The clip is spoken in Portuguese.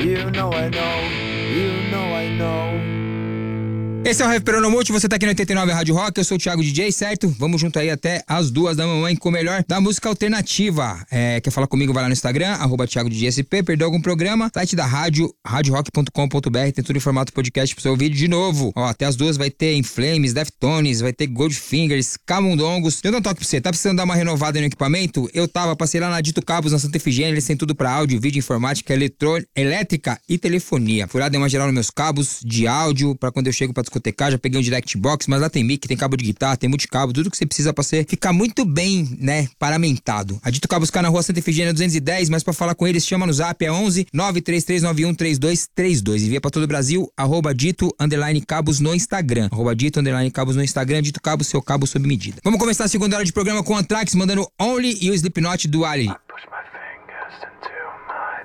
You know I know, you know I know. Esse é o Reverendo Multi, você tá aqui no 89 Rádio Rock, eu sou o Thiago DJ, certo? Vamos junto aí até as 2 da manhã com o melhor da música alternativa. Quer falar comigo? Vai lá no Instagram, @ThiagoDJSP, perdeu algum programa? Site da rádio, radiorock.com.br, tem tudo em formato podcast pra você ouvir de novo. Ó, até as 2 vai ter In Flames, Deftones, vai ter Goldfingers, Camundongos. Eu dou um toque pra você, tá precisando dar uma renovada no equipamento? Eu passei lá na Dito Cabos, na Santa Efigênia, eles têm tudo pra áudio, vídeo, informática, elétrica e telefonia. Fui lá, dei uma geral nos meus cabos de áudio, pra quando eu chego pra discotecar, já peguei um direct box, mas lá tem mic, tem cabo de guitarra, tem multicabo, tudo que você precisa pra você ficar muito bem, né, paramentado. A Dito Cabos fica na rua Santa Efigênia 210, mas pra falar com eles, chama no zap, é 11 93391 3232. Envia pra todo o Brasil, @Dito_Cabos no Instagram. @Dito_Cabos no Instagram, Dito Cabos, seu cabo sob medida. Vamos começar a segunda hora de programa com Anthrax, mandando Only e o Slipknot do Ali. Push my fingers into